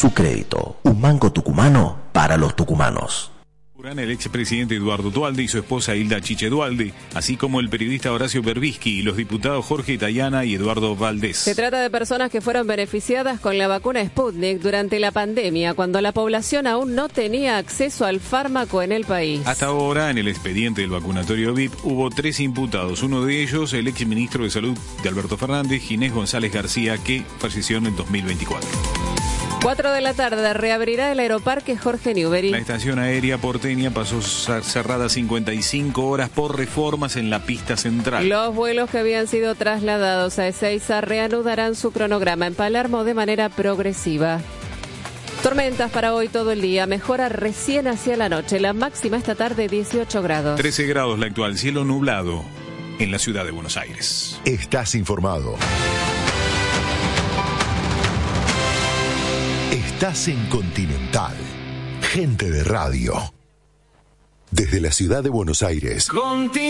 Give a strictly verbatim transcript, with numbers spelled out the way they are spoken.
su crédito. Un banco tucumano para los tucumanos. El expresidente Eduardo Duhalde y su esposa Hilda Chiche Duhalde, así como el periodista Horacio Berbisky y los diputados Jorge Tayana y Eduardo Valdés. Se trata de personas que fueron beneficiadas con la vacuna Sputnik durante la pandemia, cuando la población aún no tenía acceso al fármaco en el país. Hasta ahora, en el expediente del vacunatorio V I P, hubo tres imputados. Uno de ellos, el exministro de Salud de Alberto Fernández, Ginés González García, que falleció en el dos mil veinticuatro. cuatro de la tarde reabrirá el aeroparque Jorge Newbery. La estación aérea porteña pasó cerrada cincuenta y cinco horas por reformas en la pista central. Los vuelos que habían sido trasladados a Ezeiza reanudarán su cronograma en Palermo de manera progresiva. Tormentas para hoy todo el día, mejora recién hacia la noche. La máxima esta tarde dieciocho grados. trece grados la actual, cielo nublado en la ciudad de Buenos Aires. Estás informado. Estás en Continental. Gente de radio. Desde la ciudad de Buenos Aires. Continental.